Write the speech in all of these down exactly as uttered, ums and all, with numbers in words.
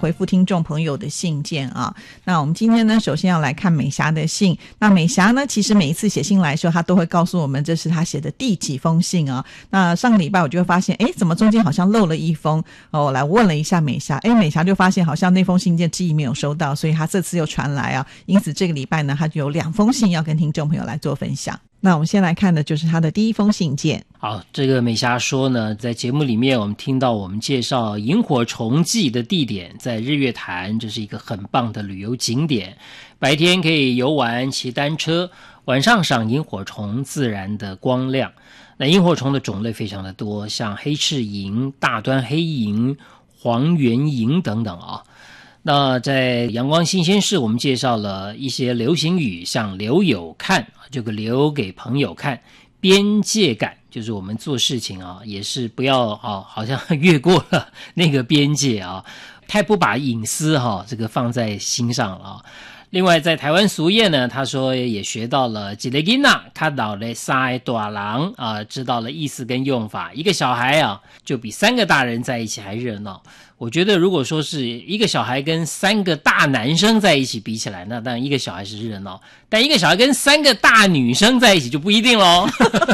回复听众朋友的信件啊。那我们今天呢，首先要来看美霞的信。那美霞呢，其实每一次写信来的时候，她都会告诉我们这是她写的第几封信啊。那上个礼拜我就会发现，诶，怎么中间好像漏了一封哦，我来问了一下美霞，诶，美霞就发现好像那封信件记忆没有收到，所以她这次又传来啊。因此这个礼拜呢，她就有两封信要跟听众朋友来做分享。那我们先来看的就是她的第一封信件。 好，这个美霞说呢，在节目里面我们听到我们介绍萤火虫季的地点在日月潭，这是一个很棒的旅游景点，白天可以游玩骑单车，晚上赏萤火虫自然的光亮。那萤火虫的种类非常的多，像黑翅萤、大端黑萤、黄缘萤等等啊。那在阳光新鲜事我们介绍了一些流行语，像留有看，这个留给朋友看，边界感就是我们做事情啊，也是不要啊，好像越过了那个边界啊，太不把隐私哈、啊、这个放在心上了啊。另外在台湾俗谚呢，他说也学到了一个囡仔看到了三个大人啊，知道了意思跟用法。一个小孩啊，就比三个大人在一起还热闹。我觉得如果说是一个小孩跟三个大男生在一起比起来，那当然一个小孩是热闹，但一个小孩跟三个大女生在一起就不一定咯。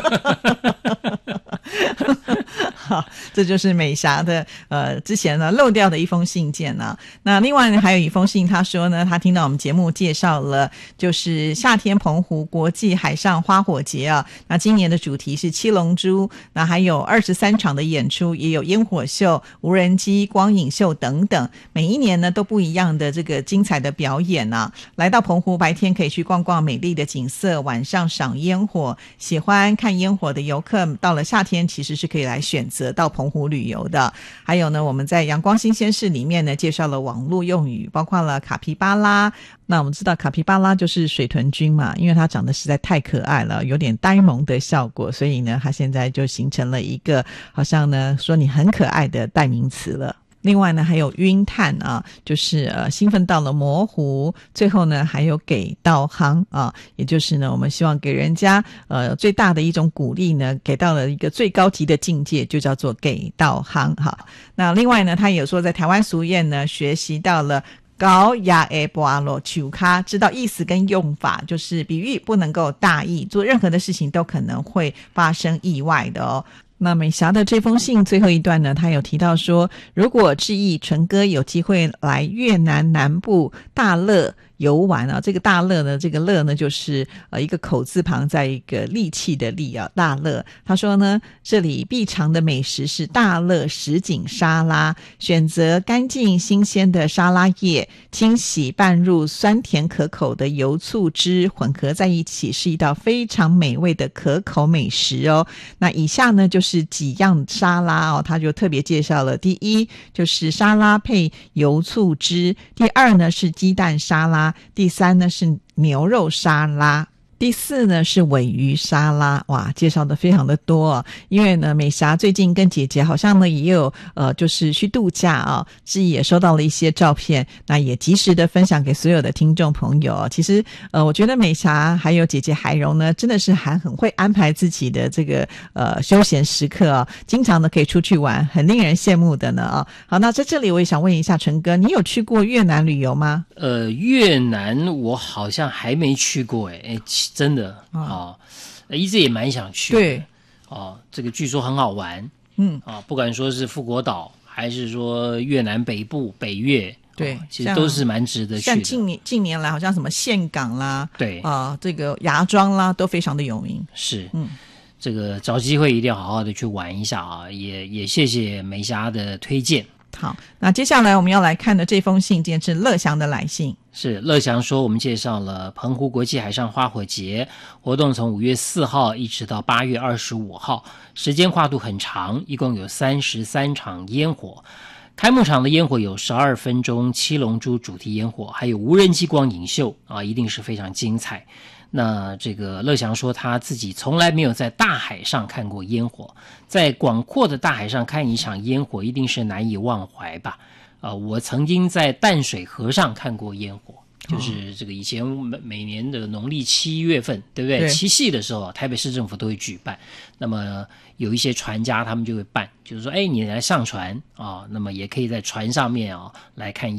好，这就是美霞的呃之前呢漏掉的一封信件呢、啊。那另外呢还有一封信，他说呢他听到我们节目介绍了就是夏天澎湖国际海上花火节啊，那今年的主题是七龙珠，那还有二十三场的演出，也有烟火秀、无人机、光影秀等等，每一年呢都不一样的这个精彩的表演啊。来到澎湖白天可以去逛逛美丽的景色，晚上赏烟火，喜欢看烟火的游客到了夏天其实是可以来选择到澎湖旅游的。还有呢我们在阳光新鲜事里面呢介绍了网络用语，包括了卡皮巴拉。那我们知道卡皮巴拉就是水豚君嘛，因为它长得实在太可爱了，有点呆萌的效果，所以呢它现在就形成了一个好像呢说你很可爱的代名词了。另外呢还有晕探啊，就是呃兴奋到了模糊。最后呢还有给到行啊，也就是呢我们希望给人家呃最大的一种鼓励呢，给到了一个最高级的境界，就叫做给到行。好，那另外呢他也有说在台湾俗谚呢学习到了高雅的巴罗球卡，知道意思跟用法，就是比喻不能够大意，做任何的事情都可能会发生意外的哦。那美霞的这封信最后一段呢，他有提到说，如果志毅纯哥有机会来越南南部大乐游玩啊，这个大乐呢，这个乐呢就是呃一个口字旁在一个力气的力啊，大乐。他说呢，这里必尝的美食是大乐什锦沙拉，选择干净新鲜的沙拉叶，清洗拌入酸甜可口的油醋汁混合在一起，是一道非常美味的可口美食哦。那以下呢就是是几样沙拉哦，他就特别介绍了。第一就是沙拉配油醋汁，第二呢是鸡蛋沙拉，第三呢是牛肉沙拉，第四呢是鲔鱼沙拉。哇，介绍的非常的多啊。因为呢美霞最近跟姐姐好像呢也有呃就是去度假啊，志毅也收到了一些照片，那也及时的分享给所有的听众朋友。其实呃我觉得美霞还有姐姐海蓉呢真的是还很会安排自己的这个呃休闲时刻啊，经常的可以出去玩，很令人羡慕的呢啊。好，那在这里我也想问一下陈哥，你有去过越南旅游吗？ 呃越南我好像还没去过诶、欸真的啊、哦，一直也蛮想去的。 对， 哦，这个据说很好玩。 嗯啊、哦，不管说是富国岛，还是说越南北部北越， 对、哦， 其实都是蛮值得去的。 像近年近年来，好像什么岘港啦， 对啊、呃，这个芽庄啦，都非常的有名。 是， 嗯， 这个找机会一定要好好的去玩一下啊！也也谢谢美霞的推荐。 好，那接下来我们要来看的这封信件是乐祥的来信。 是乐祥说，我们介绍了澎湖国际海上花火节活动，从五月四号一直到八月二十五号，时间跨度很长，一共有三十三场烟火。开幕场的烟火有十二分钟七龙珠主题烟火，还有无人机光影秀啊，一定是非常精彩。那这个乐祥说他自己从来没有在大海上看过烟火，在广阔的大海上看一场烟火一定是难以忘怀吧。呃，我曾经在淡水河上看过烟火，就是这个以前每每年的农历七月份，对不对？ 对， 七夕的时候，台北市政府都会举办。那么有一些船家他们就会办，就是说，哎，你来上船啊，那么也可以在船上面啊来看